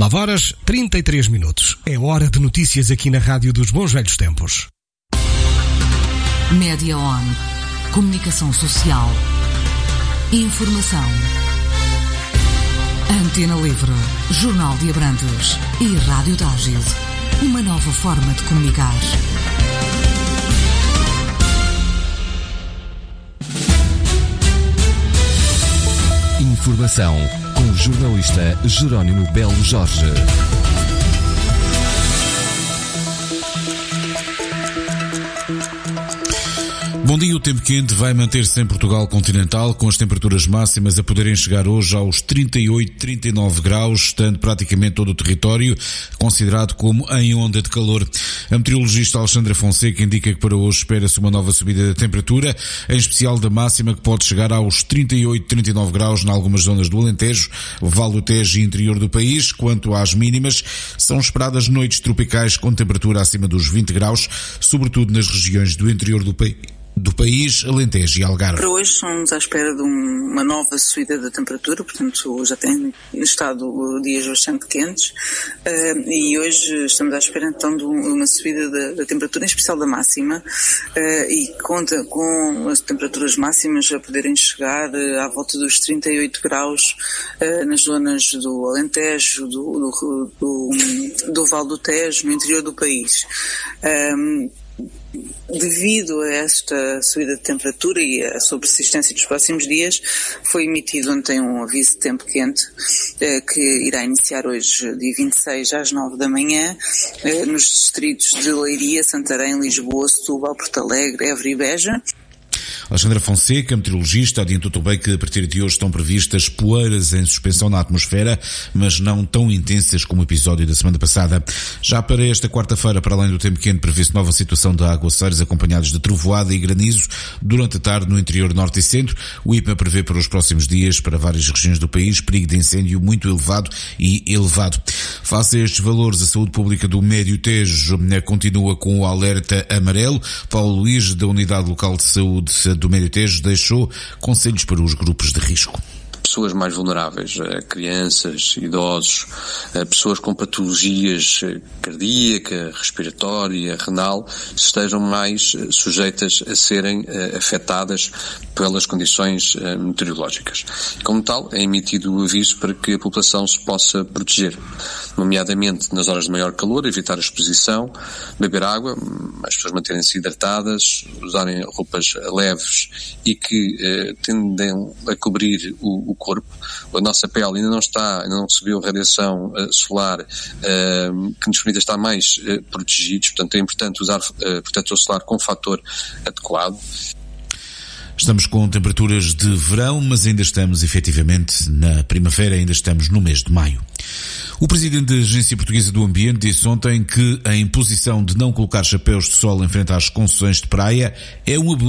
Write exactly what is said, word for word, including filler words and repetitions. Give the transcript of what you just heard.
nove horas trinta e três minutos. É hora de notícias aqui na Rádio dos Bons Velhos Tempos. Média On. Comunicação social. Informação. Antena Livre. Jornal de Abrantes. E Rádio Tágil. Uma nova forma de comunicar. Informação com o jornalista Jerónimo Belo Jorge. Bom dia, o tempo quente vai manter-se em Portugal continental, com as temperaturas máximas a poderem chegar hoje aos trinta e oito, trinta e nove graus, estando praticamente todo o território considerado como em onda de calor. A meteorologista Alexandra Fonseca indica que para hoje espera-se uma nova subida da temperatura, em especial da máxima, que pode chegar aos trinta e oito, trinta e nove graus em algumas zonas do Alentejo, Vale do Tejo e interior do país. Quanto às mínimas, são esperadas noites tropicais com temperatura acima dos vinte graus, sobretudo nas regiões do interior do país. do país, Alentejo e Algarve. Para hoje estamos à espera de um, uma nova subida da temperatura, portanto já tem estado dias bastante quentes uh, e hoje estamos à espera então de uma subida da, da temperatura, em especial da máxima, uh, e conta com as temperaturas máximas a poderem chegar uh, à volta dos trinta e oito graus uh, nas zonas do Alentejo, do, do, do, do Vale do Tejo, no interior do país. Um, Devido a esta subida de temperatura e a sua persistência nos próximos dias, foi emitido ontem um aviso de tempo quente eh, que irá iniciar hoje, dia vinte e seis, às nove da manhã, eh, nos distritos de Leiria, Santarém, Lisboa, Setúbal, Porto Alegre, Évora e Beja. Alexandra Fonseca, meteorologista, adiantou também que a partir de hoje estão previstas poeiras em suspensão na atmosfera, mas não tão intensas como o episódio da semana passada. Já para esta quarta-feira, para além do tempo quente, prevê-se nova situação de aguaceiros acompanhados de trovoada e granizo durante a tarde no interior norte e centro. O I P M A prevê para os próximos dias, para várias regiões do país, perigo de incêndio muito elevado e elevado. Face a estes valores, a saúde pública do Médio Tejo continua com o alerta amarelo. Paulo Luís, da Unidade Local de Saúde do Médio Tejo, deixou conselhos para os grupos de risco. Pessoas mais vulneráveis, crianças, idosos, pessoas com patologias cardíaca, respiratória, renal, estejam mais sujeitas a serem afetadas pelas condições meteorológicas. Como tal, é emitido o aviso para que a população se possa proteger, nomeadamente nas horas de maior calor, evitar a exposição, beber água, as pessoas manterem-se hidratadas, usarem roupas leves e que eh, tendem a cobrir o, o corpo. A nossa pele ainda não está, ainda não recebeu radiação uh, solar uh, que nos permita estar mais uh, protegidos, portanto é importante usar uh, protetor solar com fator adequado. Estamos com temperaturas de verão, mas ainda estamos efetivamente na primavera, ainda estamos no mês de maio. O presidente da Agência Portuguesa do Ambiente disse ontem que a imposição de não colocar chapéus de sol em frente às concessões de praia é um abuso